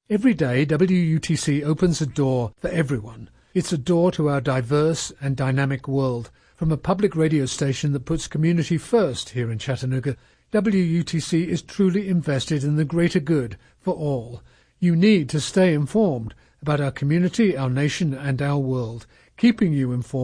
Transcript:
Every day, WUTC opens a door for everyone. It's a door to our diverse and dynamic world. From a public radio station that puts community first here in Chattanooga, WUTC is truly invested in the greater good for all. You need to stay informed about our community, our nation, and our world. Keeping you informed